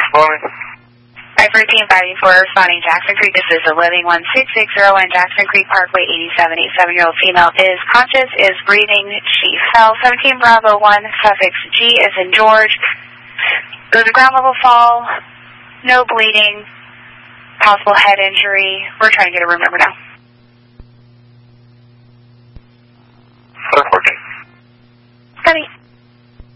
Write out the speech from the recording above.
responding. Alright, for Team 54, responding Jackson Creek. This is 111660 and Jackson Creek Parkway 87. 87-year-old female is conscious, is breathing. She fell. 17 Bravo 1, suffix G is in George. It was a ground level fall, no bleeding, possible head injury. We're trying to get a room number now.